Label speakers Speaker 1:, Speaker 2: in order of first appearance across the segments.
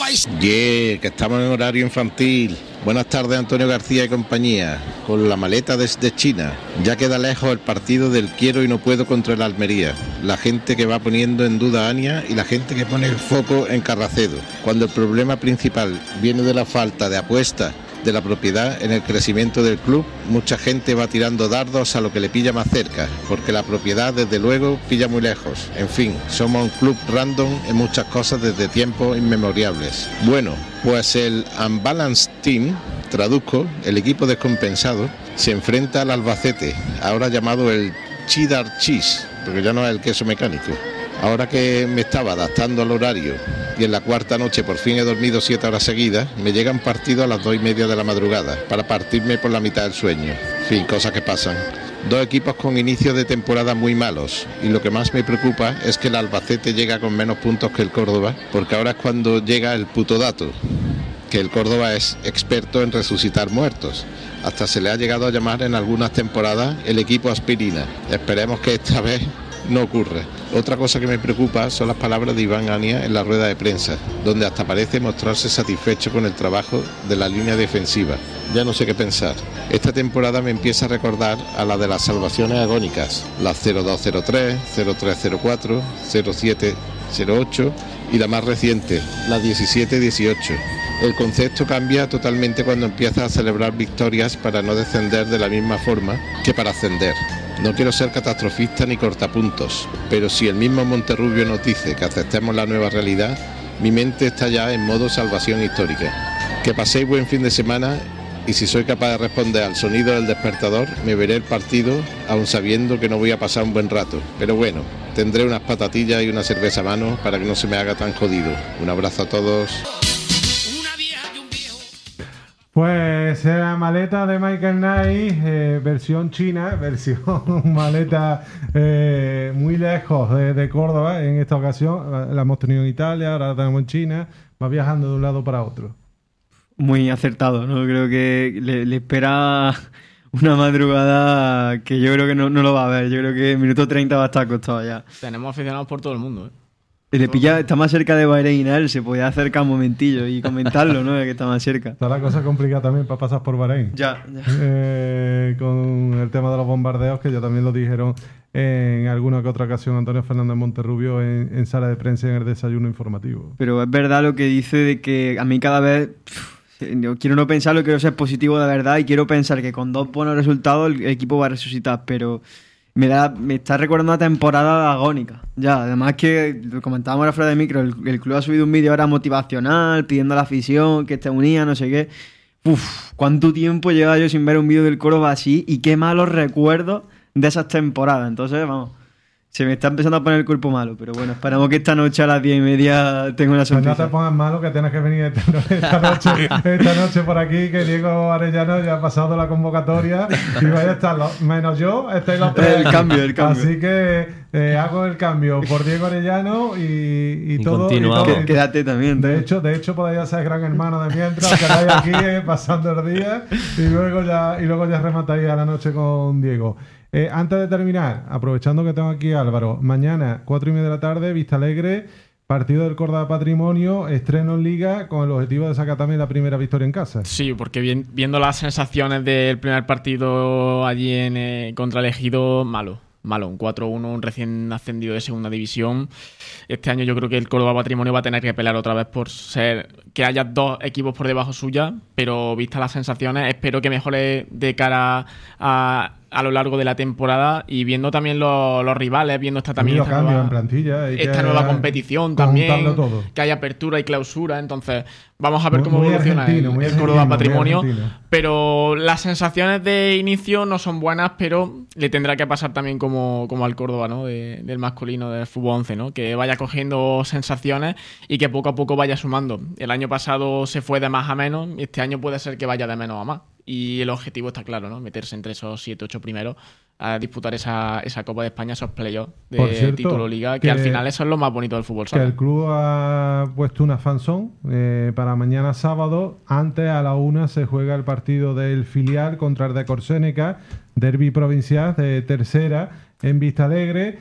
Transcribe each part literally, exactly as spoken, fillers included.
Speaker 1: Yeah, que estamos en horario infantil. Buenas tardes, Antonio García y compañía. Con la maleta desde China. Ya queda lejos el partido del quiero y no puedo contra el Almería. La gente que va poniendo en duda a Ania y la gente que pone el foco en Carracedo. Cuando el problema principal viene de la falta de apuesta de la propiedad en el crecimiento del club, mucha gente va tirando dardos a lo que le pilla más cerca, porque la propiedad desde luego pilla muy lejos. En fin, somos un club random en muchas cosas desde tiempos inmemoriales. Bueno, pues el Unbalanced Team, traduzco, el equipo descompensado, se enfrenta al Albacete, ahora llamado el Cheddar Cheese, porque ya no es el queso mecánico. Ahora que me estaba adaptando al horario y en la cuarta noche por fin he dormido siete horas seguidas, me llega un partido a las dos y media de la madrugada para partirme por la mitad del sueño. En fin, cosas que pasan. Dos equipos con inicios de temporada muy malos y lo que más me preocupa es que el Albacete llega con menos puntos que el Córdoba, porque ahora es cuando llega el puto dato, que el Córdoba es experto en resucitar muertos. Hasta se le ha llegado a llamar en algunas temporadas el equipo aspirina. Esperemos que esta vez no ocurre. Otra cosa que me preocupa son las palabras de Iván Ania en la rueda de prensa, donde hasta parece mostrarse satisfecho con el trabajo de la línea defensiva. Ya no sé qué pensar. Esta temporada me empieza a recordar a la de las salvaciones agónicas, las cero dos cero tres, cero tres cero cuatro, cero siete cero ocho y la más reciente, la diecisiete dieciocho. El concepto cambia totalmente cuando empiezas a celebrar victorias para no descender de la misma forma que para ascender. No quiero ser catastrofista ni cortapuntos, pero si el mismo Monterrubio nos dice que aceptemos la nueva realidad, mi mente está ya en modo salvación histórica. Que paséis buen fin de semana y si soy capaz de responder al sonido del despertador, me veré el partido, aun sabiendo que no voy a pasar un buen rato. Pero bueno, tendré unas patatillas y una cerveza a mano para que no se me haga tan jodido. Un abrazo a todos.
Speaker 2: Pues la maleta de Michael Knight, eh, versión china, versión maleta eh, muy lejos de, de Córdoba. En esta ocasión la hemos tenido en Italia, ahora la tenemos en China, va viajando de un lado para otro.
Speaker 3: Muy acertado, ¿no? Creo que le, le espera una madrugada que yo creo que no, no lo va a ver. Yo creo que minuto treinta va a estar acostado ya.
Speaker 4: Tenemos aficionados por todo el mundo, ¿eh?
Speaker 3: Le pilla, está más cerca de Bahrein, él se podía acercar un momentillo y comentarlo, ¿no? Que está más cerca.
Speaker 2: Está la cosa complicada también para pasar por Bahrein.
Speaker 3: Ya, ya.
Speaker 2: Eh, con el tema de los bombardeos, que ya también lo dijeron en alguna que otra ocasión Antonio Fernández Monterrubio en, en sala de prensa en el desayuno informativo.
Speaker 3: Pero es verdad lo que dice de que a mí cada vez... Pff, yo quiero no pensarlo, quiero ser positivo de verdad y quiero pensar que con dos buenos resultados el equipo va a resucitar, pero... Me, da, me está recordando una temporada agónica. Ya, además que lo comentábamos ahora fuera de micro, el, el club ha subido un vídeo ahora motivacional, pidiendo a la afición que esté unida, no sé qué. Uf, cuánto tiempo lleva yo sin ver un vídeo del Córdoba así y qué malos recuerdos de esas temporadas. Entonces, vamos, se me está empezando a poner el cuerpo malo, pero bueno, esperamos que esta noche a las diez y media tenga una sonrisa.
Speaker 2: Pues no te pongas malo, que tienes que venir esta, esta, noche, esta noche por aquí, que Diego Arellano ya ha pasado la convocatoria y vaya a estar, los, menos yo, estáis los tres.
Speaker 3: El cambio, el cambio.
Speaker 2: Así que eh, hago el cambio por Diego Arellano y, y, y todo. Y todo.
Speaker 3: Que, quédate también.
Speaker 2: De hecho, de hecho podéis ser gran hermano de mientras, quedáis aquí eh, pasando el día y luego ya, y luego ya rematáis a la noche con Diego. Eh, antes de terminar, aprovechando que tengo aquí a Álvaro, mañana, cuatro y media de la tarde, Vista Alegre, partido del Córdoba Patrimonio, estreno en Liga, con el objetivo de sacar también la primera victoria en casa.
Speaker 4: Sí, porque bien, viendo las sensaciones del primer partido allí en, eh, contra el Ejido, malo. Malo, un cuatro uno, un recién ascendido de segunda división. Este año yo creo que el Córdoba Patrimonio va a tener que pelear otra vez por ser que haya dos equipos por debajo suya, pero vistas las sensaciones, espero que mejore de cara a, a lo largo de la temporada y viendo también los, los rivales, viendo esta también esta, nueva,
Speaker 2: en plantilla,
Speaker 4: esta nueva competición también, todo. Que hay apertura y clausura, entonces vamos a ver muy, cómo muy evoluciona el, el Córdoba Patrimonio, pero las sensaciones de inicio no son buenas, pero le tendrá que pasar también como, como al Córdoba, ¿no? De, del masculino del fútbol once, ¿no? Que vaya cogiendo sensaciones y que poco a poco vaya sumando. El año pasado se fue de más a menos y este año puede ser que vaya de menos a más. Y el objetivo está claro, ¿no? Meterse entre esos siete ocho primeros a disputar esa, esa Copa de España, esos playoffs de cierto, título Liga, que, que al final eso es lo más bonito del fútbol sala.
Speaker 2: Que el club ha puesto una fanzone eh, para mañana sábado. Antes, a la una, se juega el partido del filial contra el de Corsénica, derbi provincial de tercera en Vista Alegre.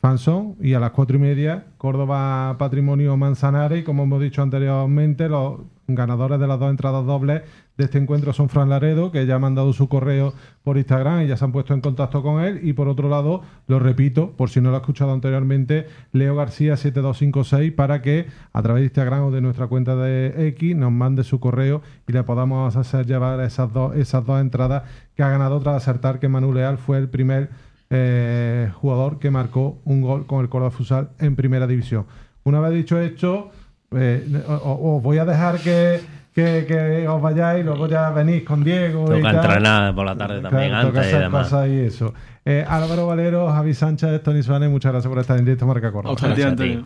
Speaker 2: Fanzón, y a las cuatro y media Córdoba Patrimonio Manzanares, y como hemos dicho anteriormente, los ganadores de las dos entradas dobles de este encuentro son Fran Laredo, que ya ha mandado su correo por Instagram y ya se han puesto en contacto con él, y por otro lado, lo repito, por si no lo ha escuchado anteriormente, Leo García siete dos cinco seis, para que a través de Instagram o de nuestra cuenta de X nos mande su correo y le podamos hacer llevar esas dos, esas dos entradas que ha ganado, tras acertar que Manu Leal fue el primer Eh, jugador que marcó un gol con el Córdoba Futsal en primera división. Una vez dicho esto, eh, os voy a dejar que, que, que os vayáis y luego ya venís con Diego.
Speaker 5: Toca
Speaker 2: y tal.
Speaker 5: entrenar por la tarde también,
Speaker 2: claro,
Speaker 5: antes
Speaker 2: toca
Speaker 5: y demás.
Speaker 2: cosas y eso. Eh, Álvaro Valero, Javi Sánchez, Tony Suárez, muchas gracias por estar en directo Marca Córdoba.
Speaker 3: Gracias, Antonio.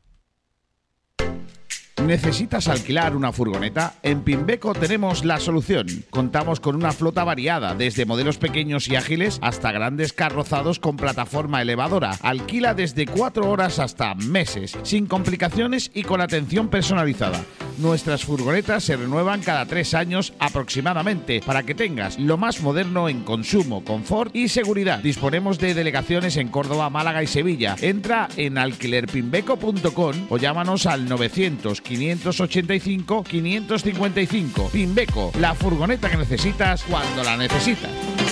Speaker 6: ¿Necesitas alquilar una furgoneta? En Pimbeco tenemos la solución. Contamos con una flota variada, desde modelos pequeños y ágiles hasta grandes carrozados con plataforma elevadora. Alquila desde cuatro horas hasta meses, sin complicaciones y con atención personalizada. Nuestras furgonetas se renuevan cada tres años aproximadamente, para que tengas lo más moderno en consumo, confort y seguridad. Disponemos de delegaciones en Córdoba, Málaga y Sevilla. Entra en alquiler pimbeco punto com o llámanos al novecientos, quinientos ochenta y cinco, quinientos cincuenta y cinco. Pimbeco, la furgoneta que necesitas cuando la necesitas.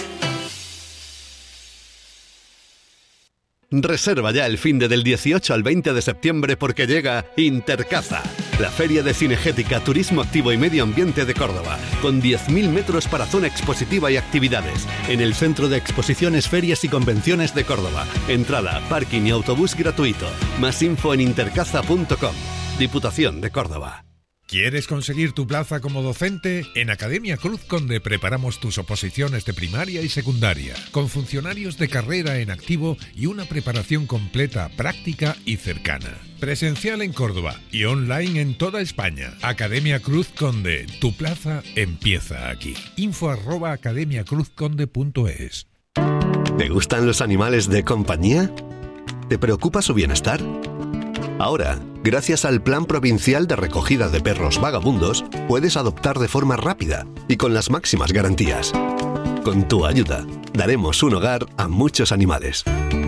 Speaker 7: Reserva ya el finde del dieciocho al veinte de septiembre, porque llega Intercaza, la feria de cinegética, turismo activo y medio ambiente de Córdoba, con diez mil metros para zona expositiva y actividades, en el Centro de Exposiciones, Ferias y Convenciones de Córdoba. Entrada, parking y autobús gratuito. Más info en intercaza punto com. Diputación de Córdoba.
Speaker 8: ¿Quieres conseguir tu plaza como docente? En Academia Cruz Conde preparamos tus oposiciones de primaria y secundaria, con funcionarios de carrera en activo y una preparación completa, práctica y cercana. Presencial en Córdoba y online en toda España. Academia Cruz Conde, tu plaza empieza aquí. Info arroba academia cruz conde punto es.
Speaker 7: ¿Te gustan los animales de compañía? ¿Te preocupa su bienestar? Ahora, gracias al Plan Provincial de Recogida de Perros Vagabundos, puedes adoptar de forma rápida y con las máximas garantías. Con tu ayuda, daremos un hogar a muchos animales.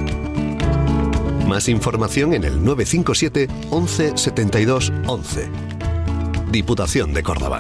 Speaker 7: Más información en el nueve cinco siete, once, setenta y dos, once. Diputación de Córdoba.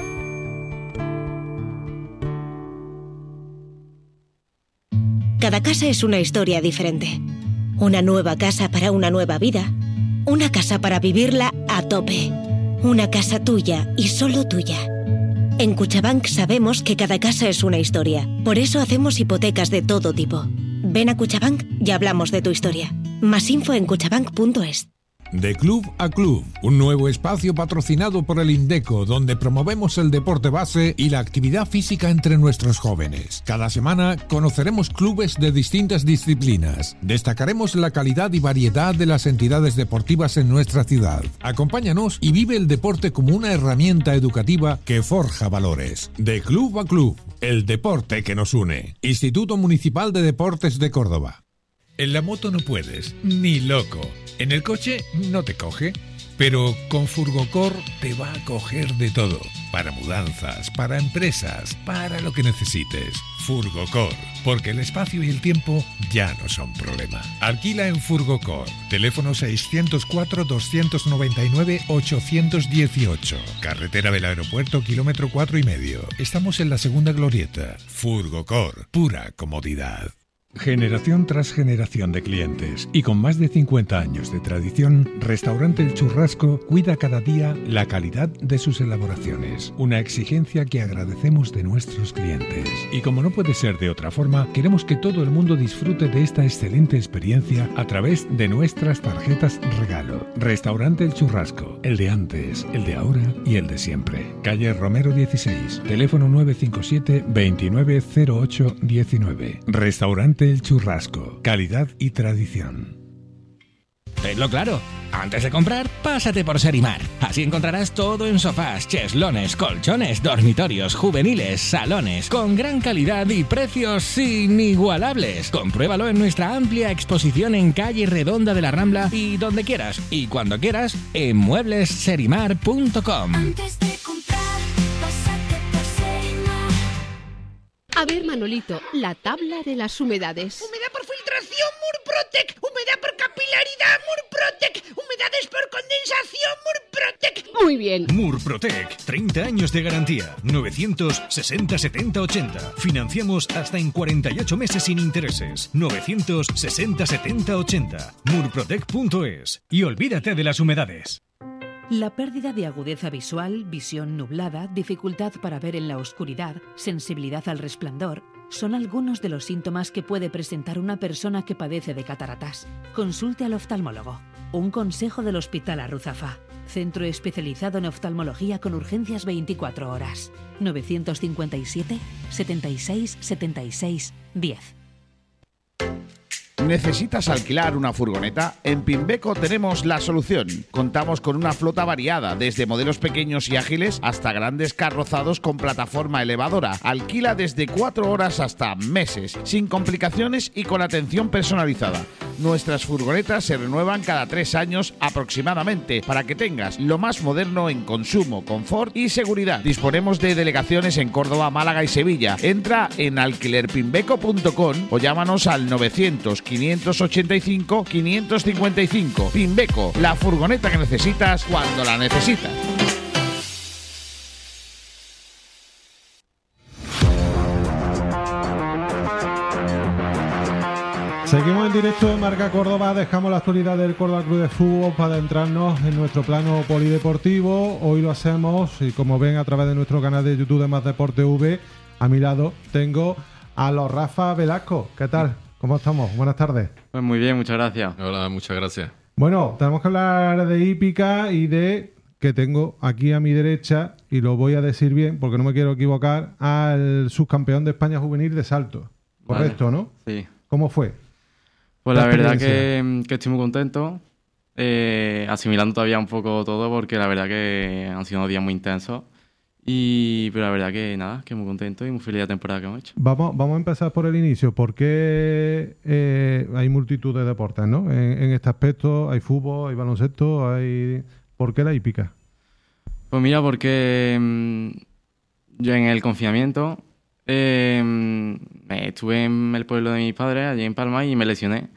Speaker 9: Cada casa es una historia diferente. Una nueva casa para una nueva vida. Una casa para vivirla a tope. Una casa tuya y solo tuya. En Cuchabank sabemos que cada casa es una historia. Por eso hacemos hipotecas de todo tipo. Ven a Cuchabank y hablamos de tu historia. Más info en cuchabank punto es.
Speaker 8: De Club a Club, un nuevo espacio patrocinado por el Indeco, donde promovemos el deporte base y la actividad física entre nuestros jóvenes. Cada semana conoceremos clubes de distintas disciplinas. Destacaremos la calidad y variedad de las entidades deportivas en nuestra ciudad. Acompáñanos y vive el deporte como una herramienta educativa que forja valores. De Club a Club, el deporte que nos une. Instituto Municipal de Deportes de Córdoba. En la moto no puedes, ni loco. En el coche no te coge, pero con Furgocor te va a coger de todo. Para mudanzas, para empresas, para lo que necesites. Furgocor, porque el espacio y el tiempo ya no son problema. Alquila en Furgocor. Teléfono seiscientos cuatro, doscientos noventa y nueve, ochocientos dieciocho. Carretera del Aeropuerto, kilómetro cuatro y medio. Estamos en la segunda glorieta. Furgocor, pura comodidad. Generación tras generación de clientes y con más de cincuenta años de tradición, Restaurante El Churrasco cuida cada día la calidad de sus elaboraciones, una exigencia que agradecemos de nuestros clientes. Y como no puede ser de otra forma, queremos que todo el mundo disfrute de esta excelente experiencia a través de nuestras tarjetas regalo. Restaurante El Churrasco, el de antes, el de ahora y el de siempre. Calle Romero dieciséis, teléfono nueve cinco siete, veintinueve cero ocho diecinueve. Restaurante El Churrasco, calidad y tradición.
Speaker 10: Tenlo claro, antes de comprar, pásate por Serimar. Así encontrarás todo en sofás, cheslones, colchones, dormitorios, juveniles, salones, con gran calidad y precios inigualables. Compruébalo en nuestra amplia exposición en calle Redonda de la Rambla y donde quieras y cuando quieras en muebles serimar punto com.
Speaker 11: Antes de comprar, pásate por Serimar. A ver, Manolito, la tabla de las humedades.
Speaker 12: Humedad por filtración Murprotec. Humedad
Speaker 5: humedad por capilaridad, Murprotec. Humedades por condensación, Murprotec.
Speaker 12: Muy bien.
Speaker 13: Murprotec, treinta años de garantía. novecientos sesenta setenta ochenta. Financiamos hasta en cuarenta y ocho meses sin intereses. novecientos sesenta setenta ochenta. murprotec punto es. Y olvídate de las humedades.
Speaker 14: La pérdida de agudeza visual, visión nublada, dificultad para ver en la oscuridad, sensibilidad al resplandor, son algunos de los síntomas que puede presentar una persona que padece de cataratas. Consulte al oftalmólogo. Un consejo del Hospital Arruzafa. Centro especializado en oftalmología con urgencias veinticuatro horas. novecientos cincuenta y siete, setenta y seis, setenta y seis, diez.
Speaker 6: ¿Necesitas alquilar una furgoneta? En Pimbeco tenemos la solución. Contamos con una flota variada, desde modelos pequeños y ágiles hasta grandes carrozados con plataforma elevadora. Alquila desde cuatro horas hasta meses, sin complicaciones y con atención personalizada. Nuestras furgonetas se renuevan cada tres años aproximadamente, para que tengas lo más moderno en consumo, confort y seguridad. Disponemos de delegaciones en Córdoba, Málaga y Sevilla. Entra en alquiler pimbeco punto com o llámanos al novecientos, quinientos ochenta y cinco, quinientos cincuenta y cinco. Pimbeco, la furgoneta que necesitas cuando la necesitas.
Speaker 2: Seguimos en directo en Marca Córdoba, dejamos la actualidad del Córdoba Club de Fútbol para adentrarnos en nuestro plano polideportivo. Hoy lo hacemos, y como ven, a través de nuestro canal de YouTube de Más Deporte V. A mi lado tengo a los Rafa Velasco. ¿Qué tal? ¿Cómo estamos? Buenas tardes.
Speaker 15: Pues muy bien, muchas gracias.
Speaker 16: Hola, muchas gracias.
Speaker 2: Bueno, tenemos que hablar de hípica y de, que tengo aquí a mi derecha, y lo voy a decir bien porque no me quiero equivocar, al subcampeón de España juvenil de salto. Correcto,
Speaker 15: Vale.
Speaker 2: ¿no?
Speaker 15: Sí.
Speaker 2: ¿Cómo fue?
Speaker 15: Pues la verdad que, que estoy muy contento, eh, asimilando todavía un poco todo, porque la verdad que han sido unos días muy intensos. Y, pero la verdad que nada, que muy contento y muy feliz de la temporada que hemos hecho.
Speaker 2: Vamos, vamos a empezar por el inicio. ¿Por qué eh, hay multitud de deportes, ¿no? En, en este aspecto hay fútbol, hay baloncesto, hay... ¿Por qué la hípica?
Speaker 15: Pues mira, porque mmm, yo en el confinamiento eh, estuve en el pueblo de mis padres, allí en Palma, y me lesioné.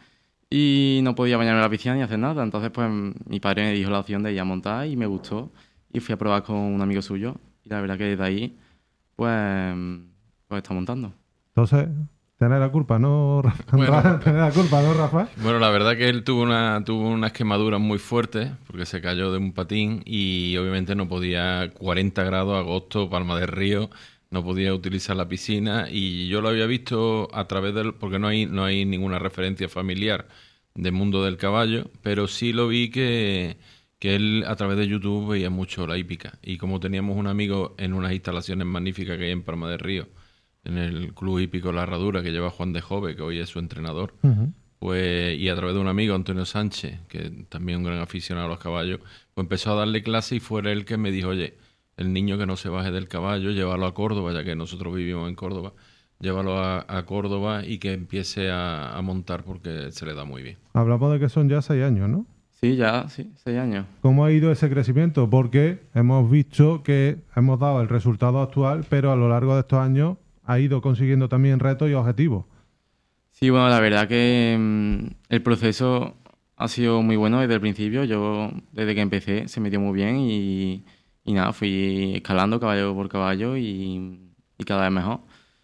Speaker 15: Y no podía bañarme en la piscina ni hacer nada. Entonces, pues, mi padre me dijo la opción de ir a montar y me gustó. Y fui a probar con un amigo suyo. Y la verdad que desde ahí, pues, pues está montando.
Speaker 2: Entonces, tener la culpa, ¿no, Rafa? Bueno, tener la culpa, ¿no, Rafa?
Speaker 16: Bueno, la verdad que él tuvo una tuvo unas quemaduras muy fuertes porque se cayó de un patín y obviamente no podía, cuarenta grados, agosto, Palma del Río, no podía utilizar la piscina, y yo lo había visto a través del... porque no hay, no hay ninguna referencia familiar del mundo del caballo, pero sí lo vi que... que él a través de YouTube veía mucho la hípica, y como teníamos un amigo en unas instalaciones magníficas que hay en Palma del Río, en el Club Hípico La Herradura, que lleva Juan de Jove, que hoy es su entrenador, uh-huh. pues y a través de un amigo, Antonio Sánchez, que también es un gran aficionado a los caballos, pues empezó a darle clase, y fue él que me dijo, oye, el niño que no se baje del caballo, llévalo a Córdoba, ya que nosotros vivimos en Córdoba, llévalo a, a Córdoba y que empiece a, a montar, porque se le da muy bien.
Speaker 2: Hablamos de que son ya seis años, ¿no?
Speaker 15: Sí, ya, sí, seis años.
Speaker 2: ¿Cómo ha ido ese crecimiento? Porque hemos visto que hemos dado el resultado actual, pero a lo largo de estos años ha ido consiguiendo también retos y objetivos.
Speaker 15: Sí, bueno, la verdad que mmm, el proceso ha sido muy bueno desde el principio. Yo, desde que empecé, se me dio muy bien y, y nada, fui escalando caballo por caballo y, y cada vez mejor.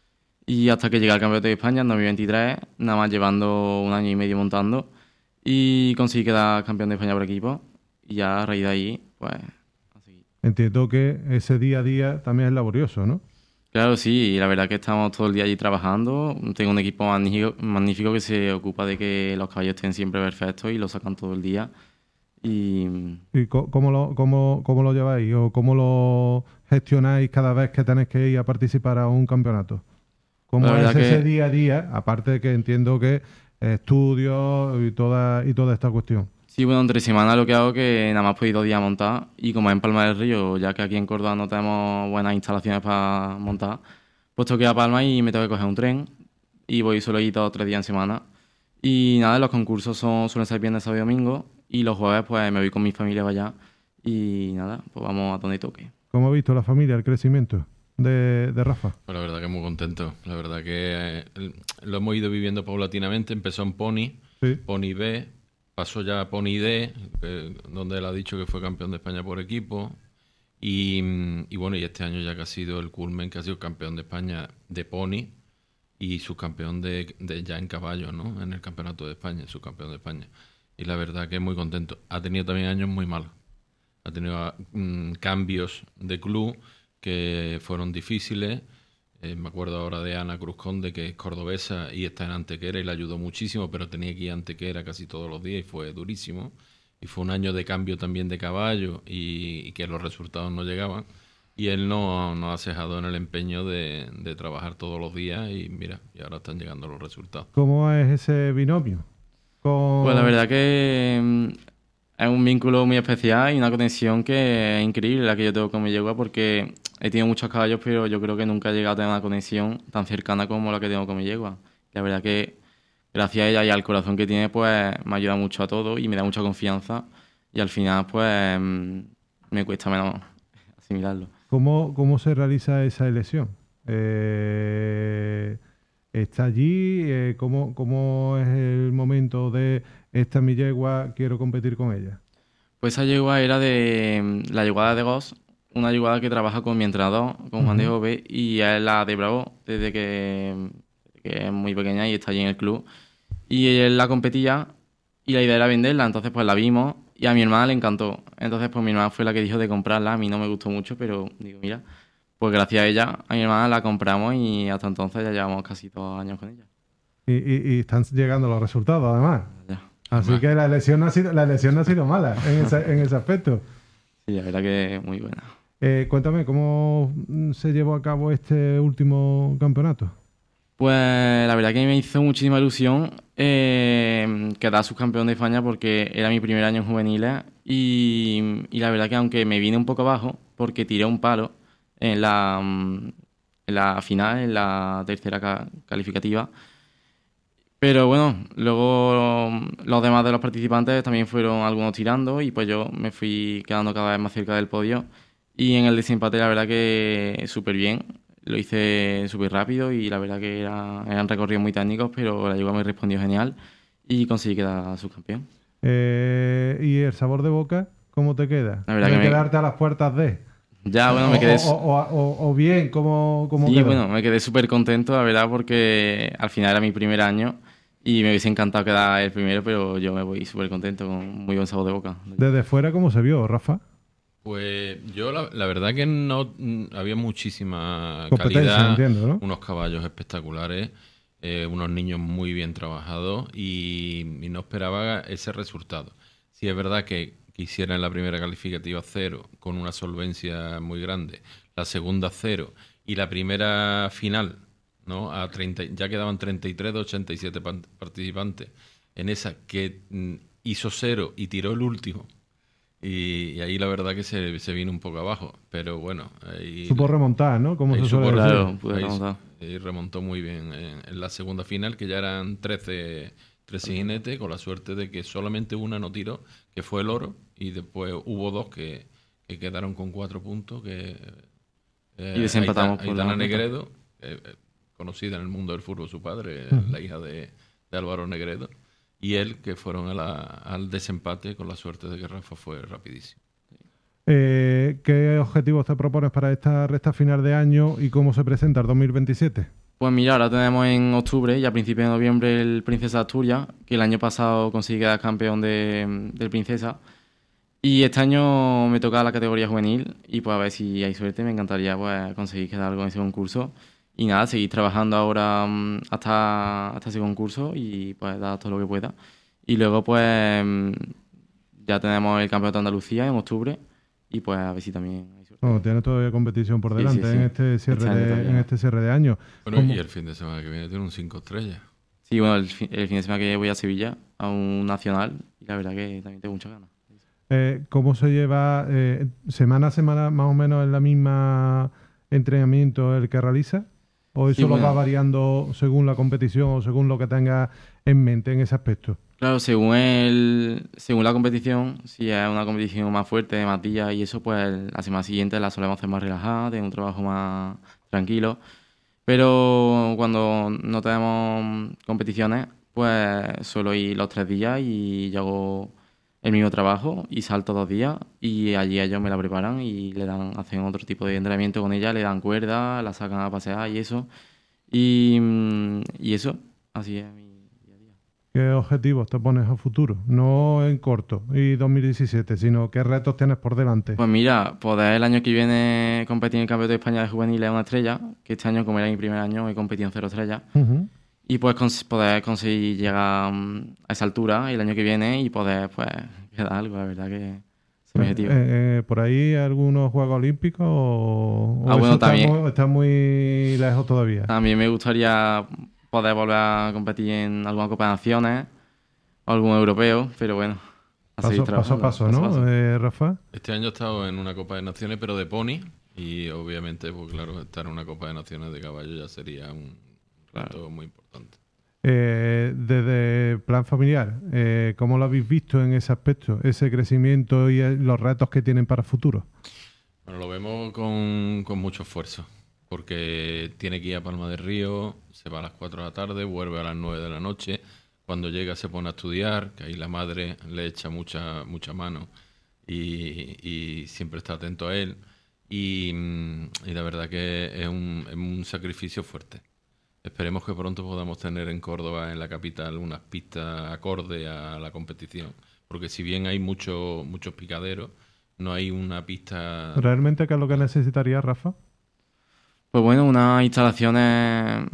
Speaker 15: Y hasta que llegué al Campeonato de España en dos mil veintitrés, nada más llevando un año y medio montando, y conseguí quedar campeón de España por equipo, y ya a raíz de ahí, pues, a seguir.
Speaker 2: Entiendo que ese día a día también es laborioso, ¿no?
Speaker 15: Claro, sí, y la verdad que estamos todo el día allí trabajando. Tengo un equipo magnífico, magnífico que se ocupa de que los caballos estén siempre perfectos y lo sacan todo el día. Y,
Speaker 2: ¿Y cómo lo, cómo, cómo lo lleváis o cómo lo gestionáis cada vez que tenéis que ir a participar a un campeonato? ¿Cómo es ese que... día a día? Aparte de que entiendo que estudios y toda, y toda esta cuestión.
Speaker 15: Sí, bueno, entre semana lo que hago es que nada más puedo ir dos días a montar, y como es en Palma del Río, ya que aquí en Córdoba no tenemos buenas instalaciones para montar, pues tengo que ir a Palma y me tengo que coger un tren, y voy solo ir dos o tres días en semana. Y nada, los concursos son, suelen ser viernes, sábado y domingo, y los jueves pues me voy con mi familia para allá, y nada, pues vamos a donde toque.
Speaker 2: ¿Cómo ha visto la familia el crecimiento de, de Rafa?
Speaker 16: Pues la verdad que muy contento. La verdad que eh, lo hemos ido viviendo paulatinamente. Empezó en pony,
Speaker 2: sí.
Speaker 16: Pony B, pasó ya a Pony D, eh, donde él ha dicho que fue campeón de España por equipo. Y, y bueno, y este año ya que ha sido el culmen, que ha sido campeón de España de Pony y subcampeón de, de ya en caballo, ¿no? En el campeonato de España, subcampeón de España. Y la verdad que es muy contento. Ha tenido también años muy malos. Ha tenido mm, cambios de club que fueron difíciles. Eh, me acuerdo ahora de Ana Cruz Conde, que es cordobesa y está en Antequera y le ayudó muchísimo, pero tenía que ir a Antequera casi todos los días y fue durísimo. Y fue un año de cambio también de caballo y, y que los resultados no llegaban. Y él no, no ha cejado en el empeño de, de trabajar todos los días y mira, y ahora están llegando los resultados.
Speaker 2: ¿Cómo es ese binomio? Con...
Speaker 15: Pues la verdad que es un vínculo muy especial y una conexión que es increíble la que yo tengo con mi yegua, porque he tenido muchos caballos, pero yo creo que nunca he llegado a tener una conexión tan cercana como la que tengo con mi yegua. La verdad que gracias a ella y al corazón que tiene, pues me ayuda mucho a todo y me da mucha confianza y al final pues me cuesta menos asimilarlo.
Speaker 2: ¿Cómo, cómo se realiza esa elección? Eh, ¿Está allí? Eh, ¿cómo, ¿Cómo es el momento de esta es mi yegua, quiero competir con ella?
Speaker 15: Pues esa yegua era de la yeguada de Goss, una yeguada que trabaja con mi entrenador, con Juan uh-huh. de Jove, y es la de Bravo desde que, que es muy pequeña y está allí en el club. Y él la competía y la idea era venderla, entonces pues la vimos y a mi hermana le encantó. Entonces pues mi hermana fue la que dijo de comprarla, a mí no me gustó mucho, pero digo, mira, pues gracias a ella, a mi hermana la compramos y hasta entonces ya llevamos casi dos años con ella.
Speaker 2: Y, y, y están llegando los resultados además.
Speaker 15: Ya.
Speaker 2: Así
Speaker 15: además.
Speaker 2: que la elección no ha sido, la elección no ha sido mala en ese, en ese aspecto.
Speaker 15: Sí, la verdad que muy buena.
Speaker 2: Eh, cuéntame, ¿cómo se llevó a cabo este último campeonato?
Speaker 15: Pues la verdad que me hizo muchísima ilusión eh, quedar subcampeón de España porque era mi primer año en juveniles y, y la verdad que aunque me vine un poco abajo porque tiré un palo en la, en la final, en la tercera ca- calificativa, pero bueno, luego los demás de los participantes también fueron algunos tirando y pues yo me fui quedando cada vez más cerca del podio y en el desempate la verdad que súper bien. Lo hice súper rápido y la verdad que era, eran recorridos muy técnicos, pero la yegua me respondió genial y conseguí quedar subcampeón.
Speaker 2: Eh, ¿Y el sabor de boca cómo te queda?
Speaker 15: La verdad
Speaker 2: ¿De
Speaker 15: que me...
Speaker 2: quedarte a las puertas de?
Speaker 15: Ya, bueno, me quedé...
Speaker 2: O, o, o, o bien, ¿cómo, cómo
Speaker 15: Sí,
Speaker 2: quedó?
Speaker 15: bueno, me quedé súper contento, la verdad, porque al final era mi primer año y me hubiese encantado quedar el primero, pero yo me voy súper contento, con muy buen sabor de boca.
Speaker 2: ¿Desde fuera cómo se vio, Rafa?
Speaker 16: Pues yo la, la verdad que no había muchísima
Speaker 2: competencia,
Speaker 16: calidad,
Speaker 2: entiendo, ¿no?
Speaker 16: Unos caballos espectaculares, eh, unos niños muy bien trabajados y, y no esperaba ese resultado. Sí es verdad que quisiera en la primera calificativa cero con una solvencia muy grande, la segunda cero y la primera final, ¿no? A treinta, ya quedaban treinta y tres de ochenta y siete participantes, en esa que mm, hizo cero y tiró el último. Y, y ahí la verdad que se, se vino un poco abajo, pero bueno. Ahí,
Speaker 2: supo remontar, ¿no? Como se suele decir.
Speaker 15: Claro, pude remontar.
Speaker 16: Y remontó muy bien en, en la segunda final, que ya eran trece, trece jinetes, con la suerte de que solamente una no tiró, que fue el oro, y después hubo dos que, que quedaron con cuatro puntos, que
Speaker 15: eh, y desempatamos
Speaker 16: Aitana, Aitana Negredo, eh, conocida en el mundo del fútbol, su padre, uh-huh. la hija de, de Álvaro Negredo, y él, que fueron a la, al desempate con la suerte de que Rafa fue rapidísimo.
Speaker 2: Eh, ¿Qué objetivos te propones para esta recta final de año y cómo se presenta el dos mil veintisiete?
Speaker 15: Pues mira, ahora tenemos en octubre y a principios de noviembre el Princesa Asturias, que el año pasado conseguí quedar campeón de, del Princesa. Y este año me toca la categoría juvenil y pues a ver si hay suerte, me encantaría pues conseguir quedar algo en ese concurso. Y nada, seguir trabajando ahora um, hasta, hasta ese concurso y pues dar todo lo que pueda. Y luego pues um, ya tenemos el Campeonato de Andalucía en octubre y pues a ver si también hay suerte.
Speaker 2: Bueno, tiene todavía competición por delante sí, sí, sí. en este cierre este de, en este cierre de año.
Speaker 16: Bueno, ¿cómo? Y el fin de semana que viene tiene un cinco estrellas.
Speaker 15: Sí, bueno, el fin, el fin de semana que viene voy a Sevilla, a un nacional, y la verdad que también tengo muchas ganas.
Speaker 2: Eh, ¿Cómo se lleva eh, semana a semana más o menos en la misma entrenamiento el que realiza? ¿O eso sí, bueno, lo va variando según la competición o según lo que tenga en mente en ese aspecto?
Speaker 15: Claro, según el, según la competición, si es una competición más fuerte, más días y eso, pues la semana siguiente la solemos hacer más relajada, tener un trabajo más tranquilo. Pero cuando no tenemos competiciones, pues suelo ir los tres días y yo hago el mismo trabajo y salto dos días y allí ellos me la preparan y le dan, hacen otro tipo de entrenamiento con ella, le dan cuerda, la sacan a pasear y eso. Y, y eso, así es mi día a día.
Speaker 2: ¿Qué objetivos te pones a futuro? No en corto y dos mil diecisiete, sino qué retos tienes por delante.
Speaker 15: Pues mira, poder el año que viene competir en el Campeonato de España de Juveniles una estrella, que este año, como era mi primer año, he competido en cero estrellas. Uh-huh. Y pues cons- poder conseguir llegar um, a esa altura el año que viene y poder pues quedar algo, la verdad que es mi objetivo.
Speaker 2: Eh, eh, ¿Por ahí algunos Juegos Olímpicos o, o
Speaker 15: ah, bueno,
Speaker 2: eso está,
Speaker 15: también,
Speaker 2: muy, está muy lejos todavía?
Speaker 15: También me gustaría poder volver a competir en alguna Copa de Naciones o algún europeo, pero bueno.
Speaker 2: Paso, paso a paso, ¿no, paso. Eh, Rafa?
Speaker 16: Este año he estado en una Copa de Naciones, pero de pony, y obviamente, pues claro, estar en una Copa de Naciones de caballo ya sería un reto claro. muy importante.
Speaker 2: Eh, desde plan familiar, eh, ¿cómo lo habéis visto en ese aspecto, ese crecimiento y los retos que tienen para el futuro?
Speaker 16: Bueno, lo vemos con, con mucho esfuerzo, porque tiene que ir a Palma del Río, se va a las cuatro de la tarde, vuelve a las nueve de la noche, cuando llega se pone a estudiar, que ahí la madre le echa mucha, mucha mano y, y siempre está atento a él, y, y la verdad que es un, es un sacrificio fuerte. Esperemos que pronto podamos tener en Córdoba, en la capital, unas pistas acorde a la competición. Porque si bien hay mucho, muchos picaderos, no hay una pista...
Speaker 2: ¿Realmente qué es lo que necesitaría, Rafa?
Speaker 15: Pues bueno, unas instalaciones,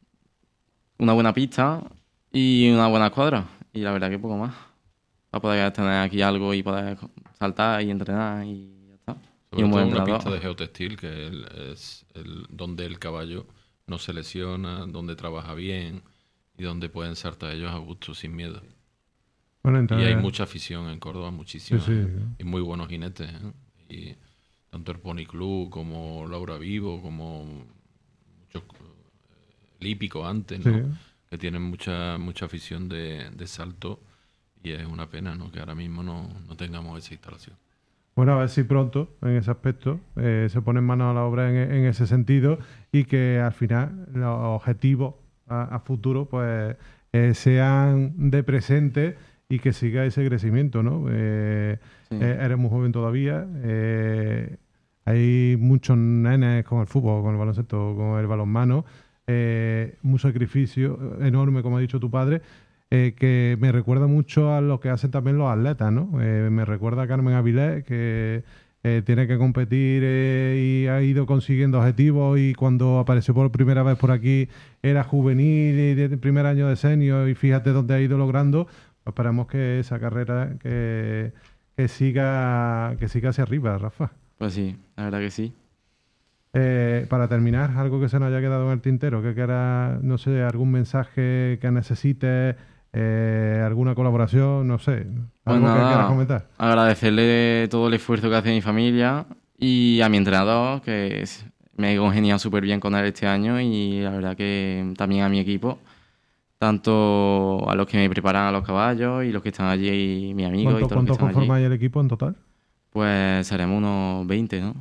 Speaker 15: una buena pista y una buena escuadra. Y la verdad que poco más. Para poder tener aquí algo y poder saltar y entrenar y ya está.
Speaker 16: Sobre
Speaker 15: y un
Speaker 16: todo
Speaker 15: buen
Speaker 16: una
Speaker 15: entrenador.
Speaker 16: pista de geotextil, que el, es el, donde el caballo no se lesiona, donde trabaja bien y donde pueden saltar ellos a gusto, sin miedo. Bueno, entonces... Y hay mucha afición en Córdoba, muchísima. Sí, sí. Y muy buenos jinetes. ¿eh? Y tanto el Pony Club como Laura Vivo, como muchos el hípico antes, ¿no? Sí. Que tienen mucha mucha afición de, de salto, y es una pena, ¿no? Que ahora mismo no, no tengamos esa instalación.
Speaker 2: Bueno, a ver si pronto, en ese aspecto, eh, se ponen manos a la obra en, en ese sentido y que al final los objetivos a, a futuro pues eh, sean de presente y que siga ese crecimiento, ¿no? Eh, sí. eh, eres muy joven todavía, eh, hay muchos nenes con el fútbol, con el baloncesto, con el balonmano, eh, un sacrificio enorme, como ha dicho tu padre, Eh, que me recuerda mucho a lo que hacen también los atletas, ¿no? Eh, me recuerda a Carmen Avilés, que eh, tiene que competir eh, y ha ido consiguiendo objetivos, y cuando apareció por primera vez por aquí era juvenil y de primer año de senior, y fíjate dónde ha ido logrando. Pues esperamos que esa carrera que, que siga que siga hacia arriba, Rafa.
Speaker 15: Pues sí, la verdad que sí.
Speaker 2: Eh, para terminar, algo que se nos haya quedado en el tintero, que quiera, no sé, algún mensaje que necesites, eh, alguna colaboración, no sé, algo
Speaker 15: pues nada,
Speaker 2: que quieras comentar.
Speaker 15: Agradecerle todo el esfuerzo que hace mi familia y a mi entrenador, que es, me he congeniado súper bien con él este año, y la verdad que también a mi equipo, tanto a los que me preparan a los caballos y los que están allí, mis amigos.
Speaker 2: ¿Cuánto,
Speaker 15: y todos
Speaker 2: ¿cuánto
Speaker 15: los que están
Speaker 2: conformáis
Speaker 15: allí.
Speaker 2: el equipo en total?
Speaker 15: Pues seremos unos veinte, ¿no?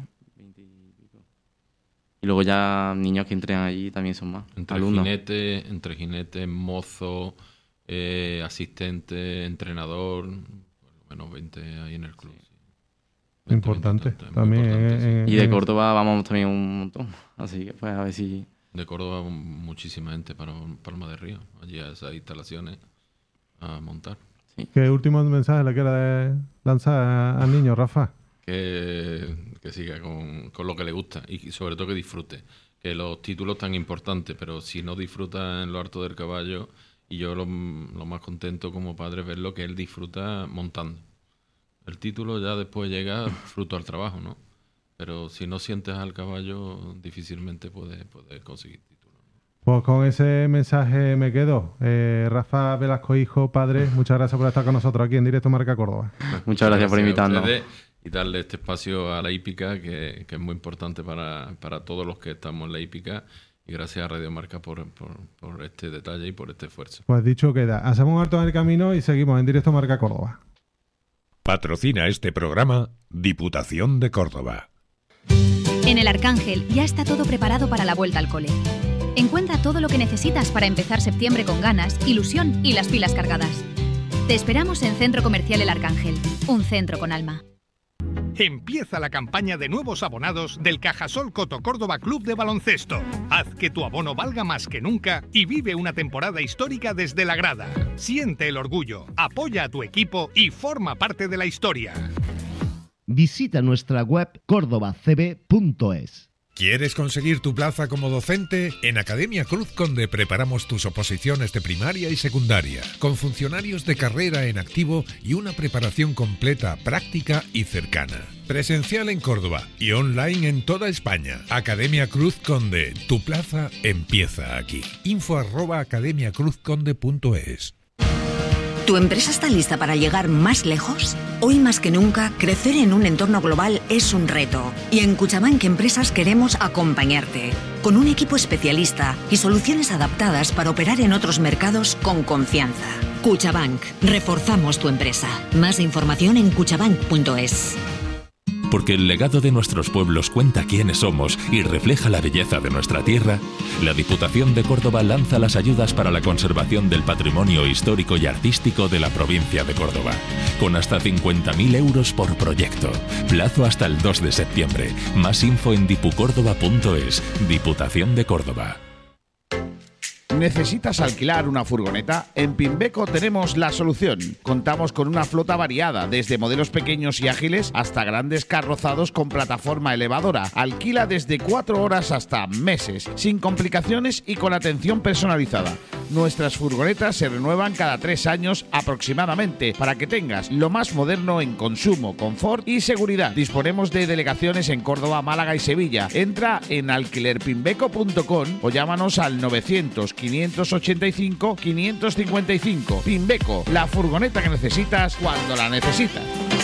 Speaker 15: Y luego ya niños que entrenan allí también son más.
Speaker 16: Entre
Speaker 15: alumnos.
Speaker 16: jinetes, entre jinetes, mozo, eh, asistente, entrenador, por lo menos veinte ahí en el club. Sí. veinte,
Speaker 2: Importante.
Speaker 16: veinte,
Speaker 2: también.
Speaker 16: importante,
Speaker 15: sí. Y de Córdoba vamos también un montón. Así que pues a ver si...
Speaker 16: De Córdoba muchísima gente para Palma del Río. Allí a esas instalaciones a montar.
Speaker 15: Sí.
Speaker 2: ¿Qué último mensaje le quieres lanzar al niño, Rafa?
Speaker 16: Que, que siga con, con lo que le gusta, y sobre todo que disfrute. Que los títulos tan importantes, pero si no disfruta en lo alto del caballo, y yo lo, lo más contento como padre es ver lo que él disfruta montando. El título ya después llega fruto al trabajo, ¿no? Pero si no sientes al caballo, difícilmente puedes, puedes conseguir títulos.
Speaker 2: Pues con ese mensaje me quedo. Eh, Rafa Velasco, hijo, padre, muchas gracias por estar con nosotros aquí en Directo Marca Córdoba.
Speaker 15: Muchas gracias, gracias por invitarnos.
Speaker 16: Y darle este espacio a la hípica, que, que es muy importante para, para todos los que estamos en la hípica. Y gracias a Radio Marca por, por, por este detalle y por este esfuerzo.
Speaker 2: Pues dicho queda. Hacemos un alto en el camino y seguimos en Directo Marca Córdoba.
Speaker 8: Patrocina este programa Diputación de Córdoba.
Speaker 12: En el Arcángel ya está todo preparado para la vuelta al cole. Encuentra todo lo que necesitas para empezar septiembre con ganas, ilusión y las pilas cargadas. Te esperamos en Centro Comercial El Arcángel, un centro con alma.
Speaker 17: Empieza la campaña de nuevos abonados del Cajasol Coto Córdoba Club de Baloncesto. Haz que tu abono valga más que nunca y vive una temporada histórica desde la grada. Siente el orgullo, apoya a tu equipo y forma parte de la historia.
Speaker 18: Visita nuestra web córdoba c b punto es.
Speaker 8: ¿Quieres conseguir tu plaza como docente? En Academia Cruz Conde preparamos tus oposiciones de primaria y secundaria, con funcionarios de carrera en activo y una preparación completa, práctica y cercana. Presencial en Córdoba y online en toda España. Academia Cruz Conde, tu plaza empieza aquí. Info arroba academia cruz conde punto es.
Speaker 19: ¿Tu empresa está lista para llegar más lejos? Hoy más que nunca, crecer en un entorno global es un reto. Y en Cuchabank Empresas queremos acompañarte. Con un equipo especialista y soluciones adaptadas para operar en otros mercados con confianza. Cuchabank. Reforzamos tu empresa. Más información en cuchabank punto es.
Speaker 20: Porque el legado de nuestros pueblos cuenta quiénes somos y refleja la belleza de nuestra tierra, la Diputación de Córdoba lanza las ayudas para la conservación del patrimonio histórico y artístico de la provincia de Córdoba, con hasta cincuenta mil euros por proyecto. Plazo hasta el dos de septiembre. Más info en dipucórdoba punto es. Diputación de Córdoba.
Speaker 6: ¿Necesitas alquilar una furgoneta? En Pimbeco tenemos la solución. Contamos con una flota variada, desde modelos pequeños y ágiles hasta grandes carrozados con plataforma elevadora. Alquila desde cuatro horas hasta meses, sin complicaciones y con atención personalizada. Nuestras furgonetas se renuevan cada tres años aproximadamente, para que tengas lo más moderno en consumo, confort y seguridad. Disponemos de delegaciones en Córdoba, Málaga y Sevilla. Entra en alquiler pimbeco punto com o llámanos al novecientos, quinientos ochenta y cinco, quinientos cincuenta y cinco. Pimbeco, la furgoneta que necesitas cuando la necesitas.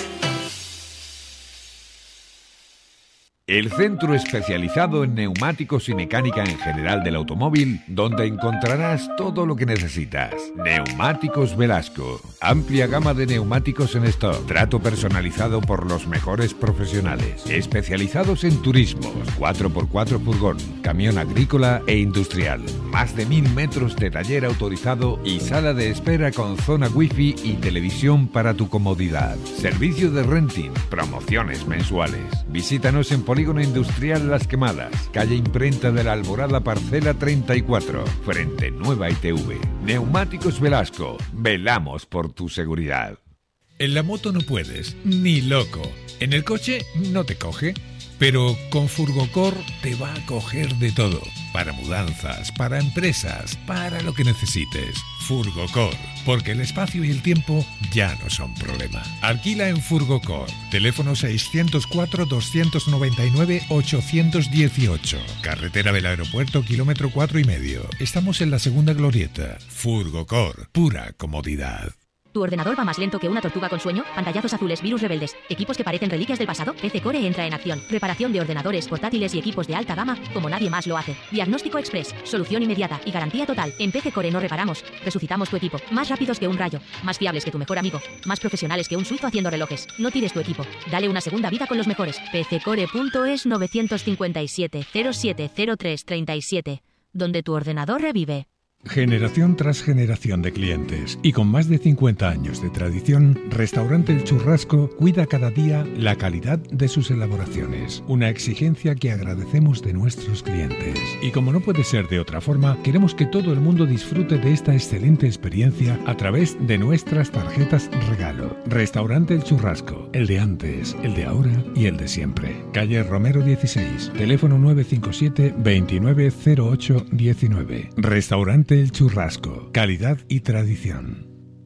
Speaker 8: El centro especializado en neumáticos y mecánica en general del automóvil, donde encontrarás todo lo que necesitas. Neumáticos Velasco. Amplia gama de neumáticos en stock. Trato personalizado por los mejores profesionales. Especializados en turismos, cuatro por cuatro furgón, camión agrícola e industrial. Más de mil metros de taller autorizado y sala de espera con zona wifi y televisión para tu comodidad. Servicio de renting, promociones mensuales. Visítanos en Polígono Industrial Las Quemadas, calle Imprenta de la Alborada, parcela treinta y cuatro, frente Nueva I T V. Neumáticos Velasco, velamos por tu seguridad. En la moto no puedes, ni loco. En el coche no te coge, pero con Furgocor te va a coger de todo. Para mudanzas, para empresas, para lo que necesites. Furgocor, porque el espacio y el tiempo ya no son problema. Alquila en Furgocor. Teléfono seiscientos cuatro, doscientos noventa y nueve, ochocientos dieciocho. Carretera del Aeropuerto, kilómetro cuatro y medio. Estamos en la segunda glorieta. Furgocor, pura comodidad.
Speaker 21: ¿Tu ordenador va más lento que una tortuga con sueño? Pantallazos azules, virus rebeldes, equipos que parecen reliquias del pasado. P C Core entra en acción. Reparación de ordenadores, portátiles y equipos de alta gama como nadie más lo hace. Diagnóstico express, solución inmediata y garantía total. En P C Core no reparamos, resucitamos tu equipo. Más rápidos que un rayo, más fiables que tu mejor amigo, más profesionales que un suizo haciendo relojes. No tires tu equipo, dale una segunda vida con los mejores. P C core punto es nueve cinco siete, cero siete cero tres tres siete, donde tu ordenador revive.
Speaker 8: Generación tras generación de clientes y con más de cincuenta años de tradición, Restaurante El Churrasco cuida cada día la calidad de sus elaboraciones, una exigencia que agradecemos de nuestros clientes. Y como no puede ser de otra forma, queremos que todo el mundo disfrute de esta excelente experiencia a través de nuestras tarjetas regalo. Restaurante El Churrasco, el de antes, el de ahora y el de siempre. Calle Romero dieciséis, teléfono nueve cinco siete, veintinueve cero ocho diecinueve. Restaurante El Churrasco, calidad y tradición.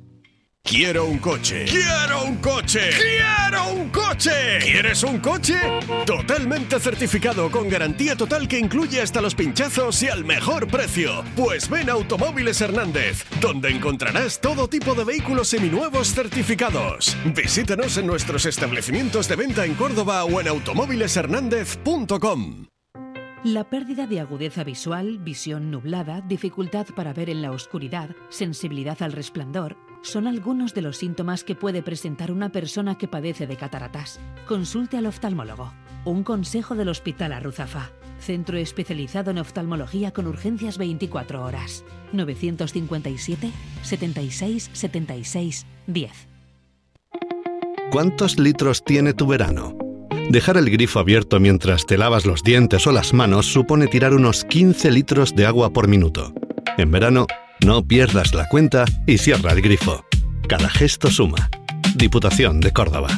Speaker 22: Quiero un coche. Quiero un coche. Quiero un coche. ¿Quieres un coche? Totalmente certificado, con garantía total que incluye hasta los pinchazos y al mejor precio. Pues ven a Automóviles Hernández, donde encontrarás todo tipo de vehículos seminuevos certificados. Visítanos en nuestros establecimientos de venta en Córdoba o en automóviles hernández punto com.
Speaker 14: La pérdida de agudeza visual, visión nublada, dificultad para ver en la oscuridad, sensibilidad al resplandor, son algunos de los síntomas que puede presentar una persona que padece de cataratas. Consulte al oftalmólogo. Un consejo del Hospital Arruzafa. centro especializado en oftalmología con urgencias veinticuatro horas. novecientos cincuenta y siete, setenta y seis, setenta y seis, diez.
Speaker 7: ¿Cuántos litros tiene tu verano? Dejar el grifo abierto mientras te lavas los dientes o las manos supone tirar unos quince litros de agua por minuto. En verano, no pierdas la cuenta y cierra el grifo. Cada gesto suma. Diputación de Córdoba.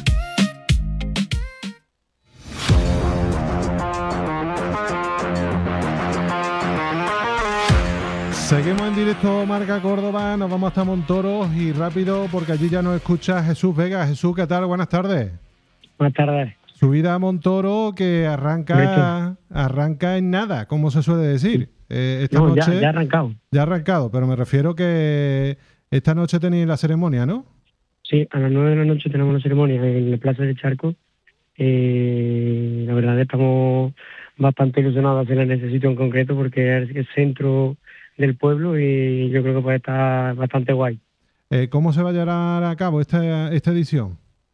Speaker 2: Seguimos en directo Marca Córdoba, nos vamos hasta Montoro y rápido porque allí ya nos escucha Jesús Vega. Jesús, ¿qué tal? Buenas tardes.
Speaker 1: Buenas tardes.
Speaker 2: Subida a Montoro que arranca arranca en nada, como se suele decir. Eh, esta
Speaker 1: no,
Speaker 2: noche
Speaker 1: ya, ya ha arrancado.
Speaker 2: Ya ha arrancado, pero me refiero que esta noche tenéis la ceremonia, ¿no?
Speaker 1: Sí, a las nueve de la noche tenemos la ceremonia en la Plaza de Charco. Eh, la verdad estamos bastante ilusionados de hacer en ese sitio en concreto porque es el centro del pueblo y yo creo que puede estar bastante guay.
Speaker 2: Eh, ¿Cómo se va a llevar a cabo esta, esta edición?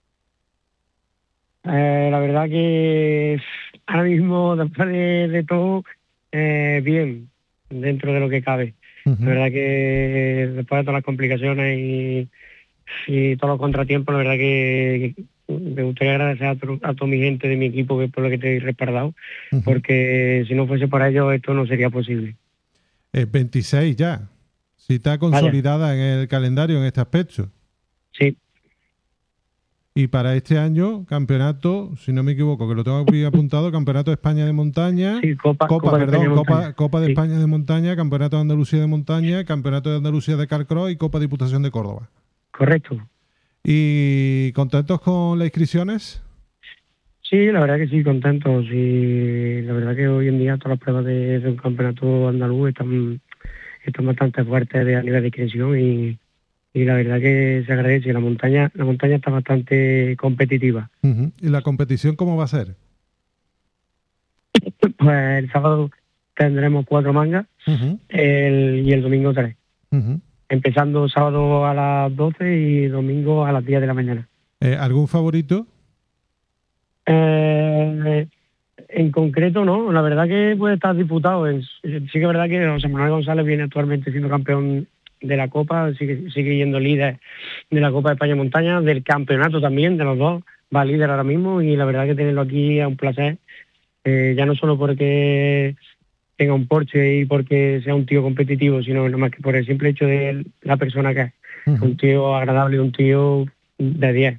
Speaker 1: Eh, la verdad que ahora mismo, después de, de todo, eh, bien, dentro de lo que cabe. Uh-huh. La verdad que después de todas las complicaciones y, y todos los contratiempos, la verdad que, que me gustaría agradecer a, to, a toda mi gente de mi equipo que por lo que te he respaldado, uh-huh. porque si no fuese por ellos esto no sería posible.
Speaker 2: Es veintiséis ya. Si está consolidada Vaya. en el calendario en este aspecto.
Speaker 1: Sí.
Speaker 2: Y para este año, campeonato, si no me equivoco, que lo tengo aquí apuntado, Campeonato de España de Montaña,
Speaker 1: sí, Copa,
Speaker 2: Copa,
Speaker 1: Copa
Speaker 2: perdón,
Speaker 1: de
Speaker 2: Copa,
Speaker 1: Montaña.
Speaker 2: Copa de
Speaker 1: sí.
Speaker 2: España de Montaña, Campeonato de Andalucía de Montaña, Campeonato de Andalucía de Carcross y Copa Diputación de Córdoba.
Speaker 1: Correcto.
Speaker 2: ¿Y contentos con las inscripciones?
Speaker 1: Sí, la verdad que sí, contentos. Y la verdad que hoy en día todas las pruebas de, de un campeonato andaluz están, están bastante fuertes de, a nivel de inscripción y, y la verdad que se agradece. La montaña, la montaña está bastante competitiva.
Speaker 2: Uh-huh. ¿Y la competición cómo va a ser?
Speaker 1: Pues el sábado tendremos cuatro mangas uh-huh. el, y el domingo tres. Uh-huh. Empezando sábado a las doce y domingo a las diez de la mañana.
Speaker 2: Eh, ¿Algún favorito?
Speaker 1: Eh, en concreto no, la verdad que puede estar disputado. Es, sí que es verdad que José Manuel González viene actualmente siendo campeón de la Copa, sigue, sigue yendo líder de la Copa de España Montaña, del campeonato también, de los dos, va líder ahora mismo y la verdad que tenerlo aquí es un placer, eh, ya no solo porque tenga un Porsche y porque sea un tío competitivo, sino más que por el simple hecho de la persona que es, uh-huh. un tío agradable, un tío de diez.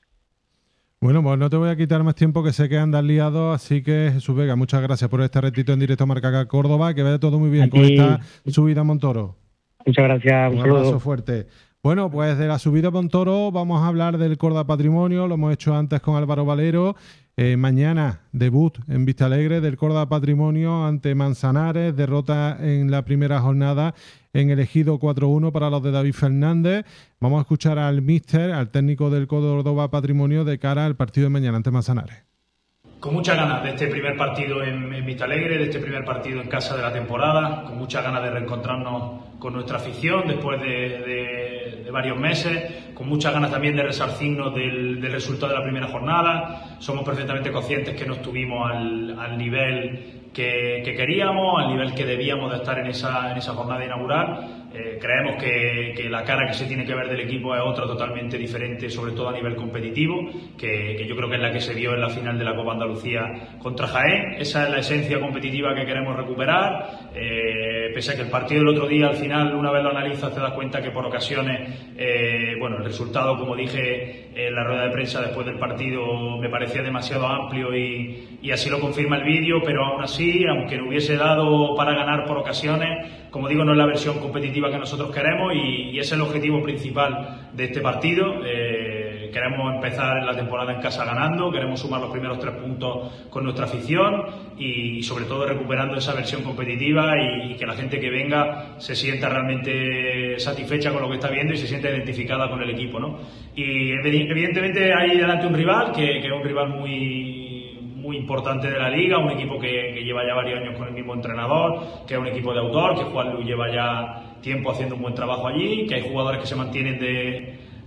Speaker 2: Bueno, pues no te voy a quitar más tiempo que sé que andas liado, así que Jesús Vega, muchas gracias por este ratito en directo a Marca Córdoba, que vaya todo muy bien con esta subida a Montoro.
Speaker 1: Muchas gracias, un,
Speaker 2: un abrazo fuerte. Bueno, pues de la subida a Montoro vamos a hablar del Córdoba Patrimonio, lo hemos hecho antes con Álvaro Valero. Eh, mañana debut en Vistalegre del Córdoba Patrimonio ante Manzanares, derrota en la primera jornada en el Ejido cuatro uno para los de David Fernández. Vamos a escuchar al míster, al técnico del Córdoba Patrimonio de cara al partido de mañana ante Manzanares.
Speaker 4: Con muchas ganas de este primer partido en, en Vistalegre, de este primer partido en casa de la temporada, con muchas ganas de reencontrarnos con nuestra afición después de, de, de varios meses, con muchas ganas también de resarcirnos del, del resultado de la primera jornada. Somos perfectamente conscientes que no estuvimos al, al nivel que, que queríamos, al nivel que debíamos de estar en esa, en esa jornada inaugural. Eh, creemos que, que la cara que se tiene que ver del equipo es otra totalmente diferente, sobre todo a nivel competitivo, que, que yo creo que es la que se vio en la final de la Copa Andalucía contra Jaén. Esa es la esencia competitiva que queremos recuperar, eh, pese a que el partido del otro día, al final, una vez lo analizas, te das cuenta que por ocasiones, eh, bueno, el resultado, como dije en la rueda de prensa después del partido, me parecía demasiado amplio y, y así lo confirma el vídeo, pero aún así, aunque no hubiese dado para ganar por ocasiones, como digo, no es la versión competitiva que nosotros queremos y, y ese es el objetivo principal de este partido. Eh, queremos empezar la temporada en casa ganando, queremos sumar los primeros tres puntos con nuestra afición y, y sobre todo recuperando esa versión competitiva y, y que la gente que venga se sienta realmente satisfecha con lo que está viendo y se sienta identificada con el equipo, ¿no? Y evidentemente hay delante un rival que, que es un rival muy muy importante de la liga, un equipo que, que lleva ya varios años con el mismo entrenador, que es un equipo de autor, que Juan Luis lleva ya tiempo haciendo un buen trabajo allí, que hay jugadores que se mantienen de,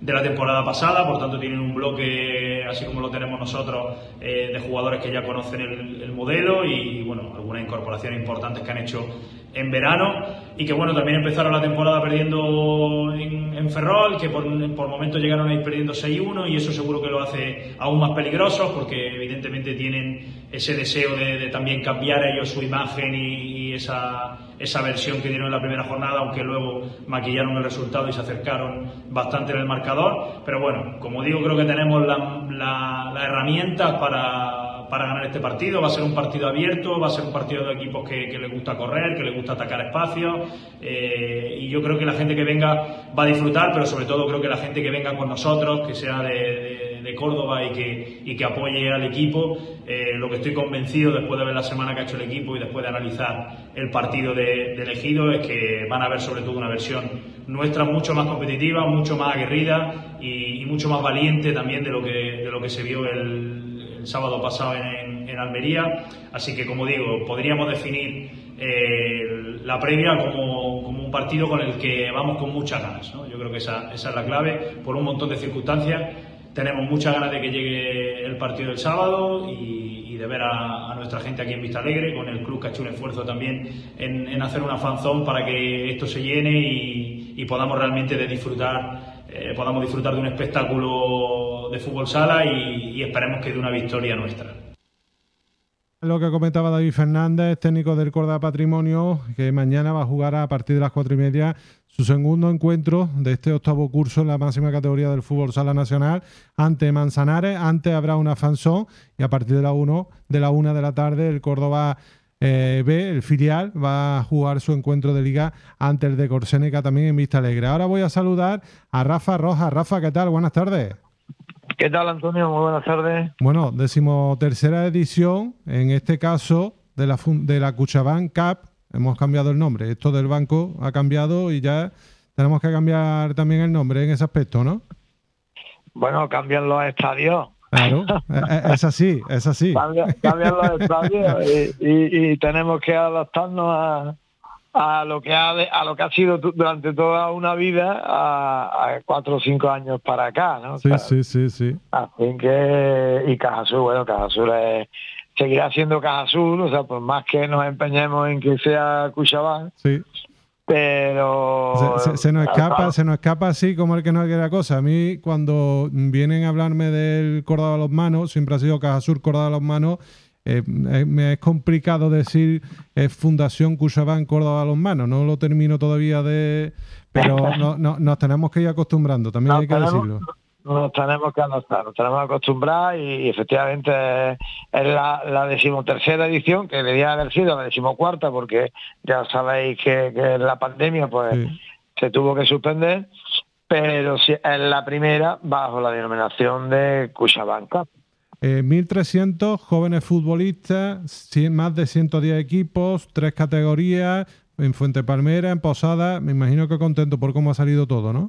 Speaker 4: de la temporada pasada, por tanto tienen un bloque, así como lo tenemos nosotros, eh, de jugadores que ya conocen el, el modelo y, bueno, algunas incorporaciones importantes que han hecho en verano y que, bueno, también empezaron la temporada perdiendo en, en Ferrol, que por, por momentos llegaron a ir perdiendo seis uno y eso seguro que lo hace aún más peligrosos porque evidentemente tienen ese deseo de, de también cambiar ellos su imagen y, y esa, esa versión que dieron en la primera jornada, aunque luego maquillaron el resultado y se acercaron bastante en el marcador. Pero bueno, como digo, creo que tenemos las la, la herramientas para, para ganar este partido. Va a ser un partido abierto, va a ser un partido de equipos que, que les gusta correr, que les gusta atacar espacios eh, y yo creo que la gente que venga va a disfrutar, pero sobre todo creo que la gente que venga con nosotros, que sea de, de, de Córdoba y que, y que apoye al equipo, eh, lo que estoy convencido después de ver la semana que ha hecho el equipo y después de analizar el partido de, de Elegido es que van a ver sobre todo una versión nuestra mucho más competitiva, mucho más aguerrida y, y mucho más valiente también de lo que, de lo que se vio el, el sábado pasado en, en, en Almería. Así que, como digo, podríamos definir eh, la previa como, como un partido con el que vamos con muchas ganas, ¿no? Yo creo que esa, esa es la clave, por un montón de circunstancias. Tenemos muchas ganas de que llegue el partido del sábado y, y de ver a, a nuestra gente aquí en Vistalegre, con el club que ha hecho un esfuerzo también en, en hacer una fanzone para que esto se llene y, y podamos realmente de disfrutar, eh, podamos disfrutar de un espectáculo de fútbol sala y, y esperemos que de una victoria nuestra.
Speaker 2: Lo que comentaba David Fernández, técnico del Córdoba Patrimonio, que mañana va a jugar a partir de las cuatro y media su segundo encuentro de este octavo curso en la máxima categoría del fútbol sala nacional ante Manzanares. Antes habrá una fanzón y a partir de la uno de la una de la tarde el Córdoba eh, B, el filial, va a jugar su encuentro de liga ante el de Corsénica también en Vistalegre. Ahora voy a saludar a Rafa Rojas. Rafa, ¿qué tal? Buenas tardes.
Speaker 3: ¿Qué tal, Antonio? Muy buenas tardes.
Speaker 2: Bueno, decimotercera edición, en este caso, de la, de la CaixaBank Cup. Hemos cambiado el nombre. Esto del banco ha cambiado y ya tenemos que cambiar también el nombre en ese aspecto, ¿no?
Speaker 3: Bueno, cambian los estadios.
Speaker 2: Claro, es así, es así.
Speaker 3: Cambian, cambian los estadios y, y, y tenemos que adaptarnos a... a lo que ha a lo que ha sido durante toda una vida a, a cuatro o cinco años para acá, ¿no?
Speaker 2: Sí,
Speaker 3: o sea,
Speaker 2: sí, sí, sí.
Speaker 3: Así que, y Caja Azul, bueno, Caja Azul es, seguirá siendo Caja Azul, o sea, por más que nos empeñemos en que sea CaixaBank,
Speaker 2: sí.
Speaker 3: Pero
Speaker 2: se, se, se nos escapa, se nos escapa así como el que no quiere la cosa. A mí, cuando vienen a hablarme del Córdoba de los Manos, siempre ha sido Caja Azul, Córdoba de los Manos. Eh, eh, me es complicado decir eh, Fundación CaixaBank Córdoba a los Manos, no lo termino todavía de... Pero no, no, nos tenemos que ir acostumbrando, también nos hay que
Speaker 3: tenemos,
Speaker 2: decirlo.
Speaker 3: Nos tenemos que adaptar, nos tenemos que acostumbrar y, y efectivamente es, es la, la decimotercera edición, que debería haber sido la decimocuarta, porque ya sabéis que, que la pandemia pues sí. se tuvo que suspender, pero sí, es la primera bajo la denominación de CaixaBank Cup.
Speaker 2: Eh, mil trescientos jóvenes futbolistas, cien, más de ciento diez equipos, tres categorías, en Fuente Palmera, en Posada. Me imagino que contento por cómo ha salido todo, ¿no?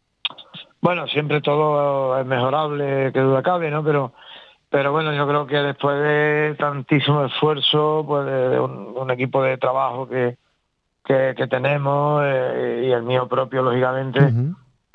Speaker 3: Bueno, siempre todo es mejorable, que duda cabe, ¿no? Pero pero bueno, yo creo que después de tantísimo esfuerzo, pues de un, un equipo de trabajo que, que, que tenemos eh, y el mío propio, lógicamente, uh-huh.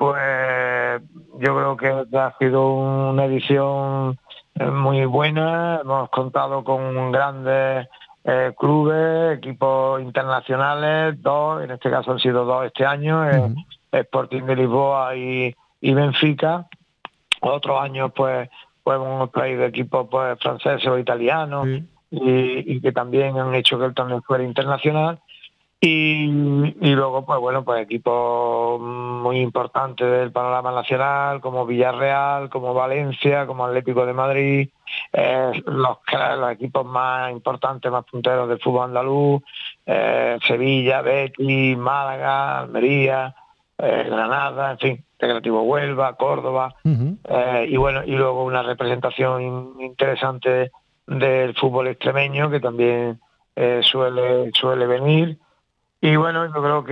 Speaker 3: pues yo creo que ha sido una edición muy buena. Hemos contado con grandes eh, clubes, equipos internacionales, dos, en este caso han sido dos este año, eh, uh-huh. Sporting de Lisboa y, y Benfica. Otros años pues, pues hemos traído equipos pues franceses o italianos, sí. y, y que también han hecho que el torneo fuera internacional. Y, y luego, pues bueno, pues equipos muy importantes del panorama nacional, como Villarreal, como Valencia, como Atlético de Madrid, eh, los, los equipos más importantes, más punteros del fútbol andaluz, eh, Sevilla, Betis, Málaga, Almería, eh, Granada, en fin, Recreativo Huelva, Córdoba, uh-huh. eh, y bueno, y luego una representación interesante del fútbol extremeño que también eh, suele suele venir. Y bueno, yo creo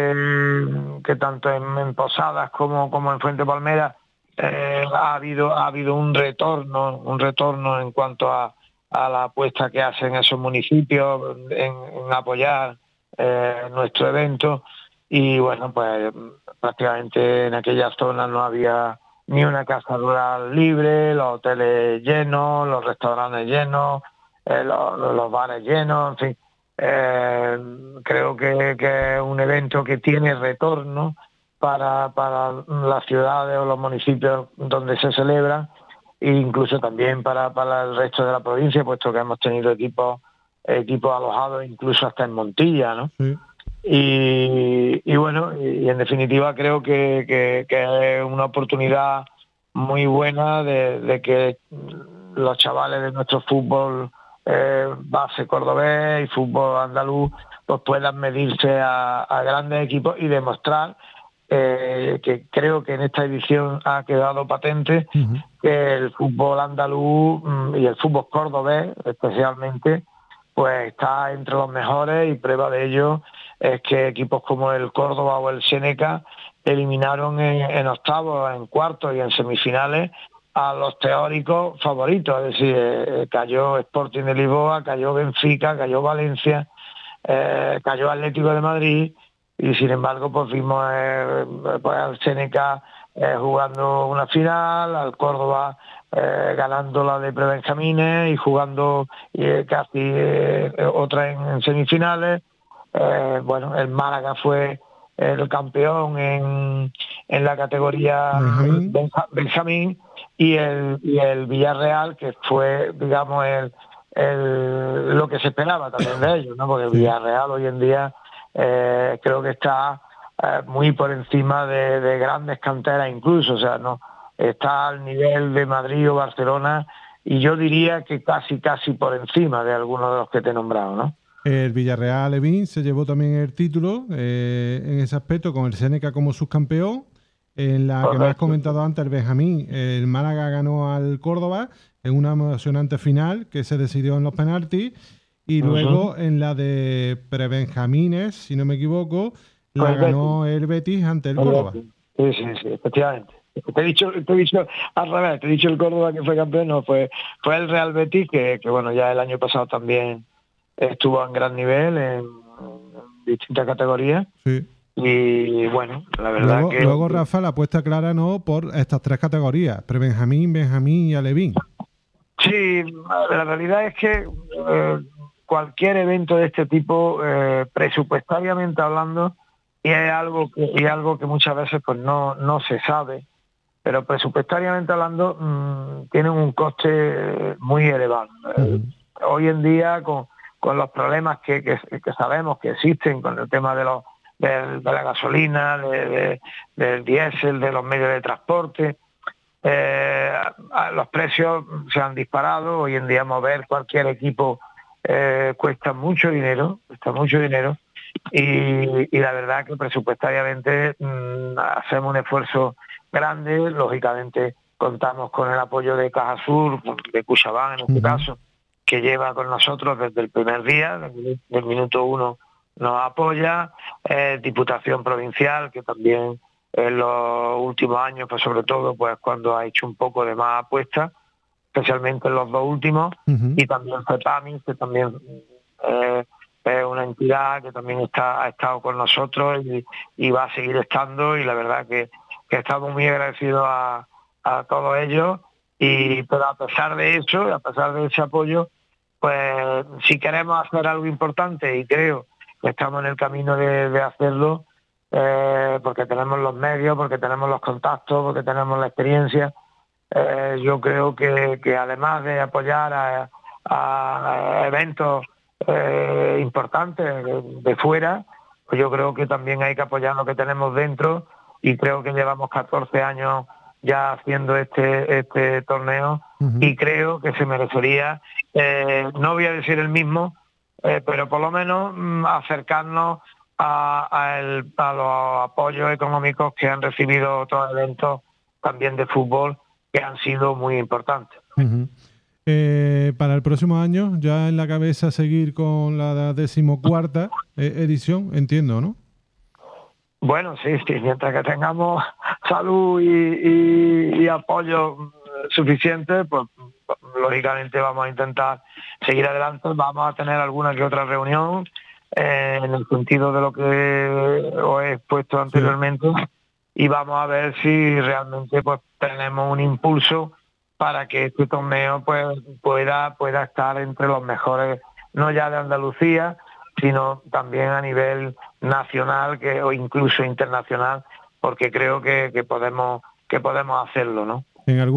Speaker 3: que, que tanto en, en Posadas como, como en Fuente Palmera eh, ha habido ha habido un retorno, un retorno en cuanto a, a la apuesta que hacen esos municipios en, en apoyar eh, nuestro evento. Y bueno, pues prácticamente en aquellas zonas no había ni una casa rural libre, los hoteles llenos, los restaurantes llenos, eh, los, los bares llenos, en fin. Eh, creo que, que es un evento que tiene retorno para, para las ciudades o los municipios donde se celebra, e incluso también para, para el resto de la provincia, puesto que hemos tenido equipos equipos alojados incluso hasta en Montilla, ¿no? Sí. Y, y bueno, y en definitiva creo que, que, que es una oportunidad muy buena de, de que los chavales de nuestro fútbol eh, base cordobés y fútbol andaluz pues puedan medirse a, a grandes equipos y demostrar eh, que creo que en esta edición ha quedado patente uh-huh. que el fútbol andaluz y el fútbol cordobés especialmente pues está entre los mejores, y prueba de ello es que equipos como el Córdoba o el Seneca eliminaron en, en octavos, en cuartos y en semifinales a los teóricos favoritos, es decir, eh, cayó Sporting de Lisboa, cayó Benfica, cayó Valencia, eh, cayó Atlético de Madrid, y sin embargo pues vimos eh, pues al Seneca eh, jugando una final, al Córdoba eh, ganando la de prebenjamines y jugando eh, casi eh, otra en, en semifinales. Eh, bueno, el Málaga fue el campeón en, en la categoría Benjamín, Benjamín y, el, y el Villarreal, que fue, digamos, el, el, lo que se esperaba también de ellos, ¿no? Porque el Villarreal hoy en día eh, creo que está eh, muy por encima de, de grandes canteras incluso, o sea, no está al nivel de Madrid o Barcelona, y yo diría que casi, casi por encima de algunos de los que te he nombrado, ¿no?
Speaker 2: El Villarreal Levin se llevó también el título eh, en ese aspecto, con el Seneca como subcampeón. En la Correcto. Que me has comentado antes, el Benjamín, el Málaga ganó al Córdoba en una emocionante final que se decidió en los penaltis. Y uh-huh. luego en la de prebenjamines, si no me equivoco, la el ganó Betis. el Betis ante el, el Córdoba.
Speaker 3: Betis. Sí, sí, sí, efectivamente. Te he dicho, te he dicho al revés, te he dicho el Córdoba que fue campeón, no, fue, fue el Real Betis, que, que bueno, ya el año pasado también estuvo en gran nivel en, en distintas categorías. Sí. Y bueno, la verdad
Speaker 2: luego,
Speaker 3: que...
Speaker 2: Luego, Rafa, la apuesta clara no por estas tres categorías, prebenjamín, Benjamín y Alevín.
Speaker 3: Sí, la realidad es que eh, cualquier evento de este tipo, eh, presupuestariamente hablando, y es algo que, y algo que muchas veces pues no, no se sabe, pero presupuestariamente hablando mmm, tienen un coste muy elevado. Uh-huh. Hoy en día, con, con los problemas que, que, que sabemos que existen con el tema de los de, de la gasolina, de, de, del diésel, de los medios de transporte, eh, los precios se han disparado. Hoy en día mover cualquier equipo eh, cuesta mucho dinero, cuesta mucho dinero, y, y la verdad que presupuestariamente mmm, hacemos un esfuerzo grande. Lógicamente contamos con el apoyo de Caja Sur, de CaixaBank en este uh-huh. caso, que lleva con nosotros desde el primer día, desde el minuto uno nos apoya, eh, Diputación Provincial, que también en los últimos años, pues sobre todo pues cuando ha hecho un poco de más apuesta, especialmente en los dos últimos, uh-huh. y también FEPAMI, que también eh, es una entidad que también está ha estado con nosotros y, y va a seguir estando, y la verdad que, que estamos muy agradecidos a, a todos ellos. Y pero a pesar de eso, a pesar de ese apoyo, pues si queremos hacer algo importante, y creo que estamos en el camino de, de hacerlo, eh, porque tenemos los medios, porque tenemos los contactos, porque tenemos la experiencia, eh, yo creo que, que además de apoyar a, a eventos eh, importantes de, de fuera, pues yo creo que también hay que apoyar lo que tenemos dentro, y creo que llevamos catorce años ya haciendo este este torneo, uh-huh. y creo que se merecería, eh, no voy a decir el mismo, eh, pero por lo menos mm, acercarnos a, a, el, a los apoyos económicos que han recibido otros eventos también de fútbol, que han sido muy importantes.
Speaker 2: Uh-huh. Eh, para el próximo año, ya en la cabeza seguir con la decimocuarta eh, edición, entiendo, ¿no?
Speaker 3: Bueno, sí, sí, mientras que tengamos salud y, y, y apoyo suficiente, pues lógicamente vamos a intentar seguir adelante. Vamos a tener alguna que otra reunión eh, en el sentido de lo que os he expuesto anteriormente, y vamos a ver si realmente pues tenemos un impulso para que este torneo pues pueda pueda estar entre los mejores, no ya de Andalucía, sino también a nivel nacional que o incluso internacional, porque creo que, que podemos que podemos hacerlo, ¿no?
Speaker 2: En algún